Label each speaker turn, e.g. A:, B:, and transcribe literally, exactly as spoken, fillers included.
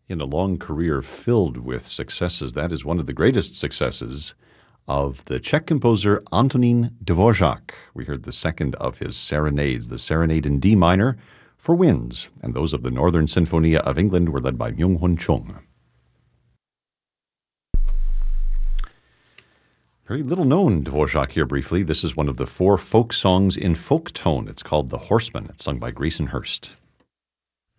A: In a long career filled with successes, that is one of the greatest successes of the Czech composer Antonín Dvořák. We heard the second of his serenades, the Serenade in D minor for winds, and those of the Northern Sinfonia of England were led by Myung-Hun Chung. Very little known Dvořák here briefly. This is one of the four folk songs in folk tone. It's called The Horseman. It's sung by Grayson Hurst.